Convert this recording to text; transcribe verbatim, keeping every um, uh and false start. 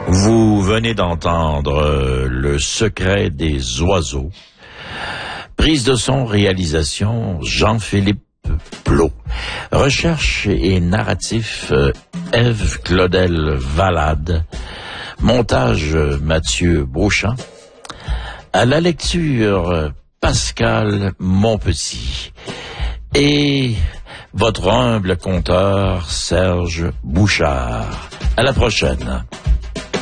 Vous venez d'entendre euh, Le secret des oiseaux. Prise de son, réalisation, Jean-Philippe Plot. Recherche et narratif, euh, Ève Claudel Valade. Montage, euh, Mathieu Beauchamp. À la lecture, euh, Pascal Monpetit. Et votre humble conteur, Serge Bouchard. À la prochaine.